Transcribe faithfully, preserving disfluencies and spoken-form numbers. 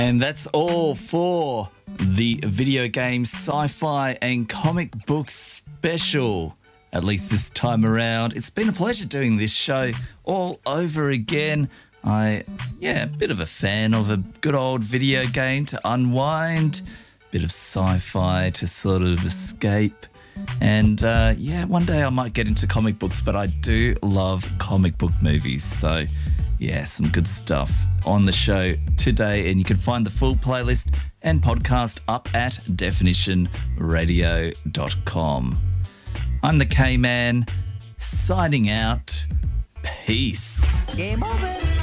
And that's all for the video game, sci-fi and comic book special, at least this time around. It's been a pleasure doing this show all over again. I, yeah, a bit of a fan of a good old video game to unwind, bit of sci-fi to sort of escape. And, uh, yeah, one day I might get into comic books, but I do love comic book movies. So, yeah, some good stuff on the show today. And you can find the full playlist and podcast up at definition radio dot com. I'm the K-Man, signing out. Peace. Game over.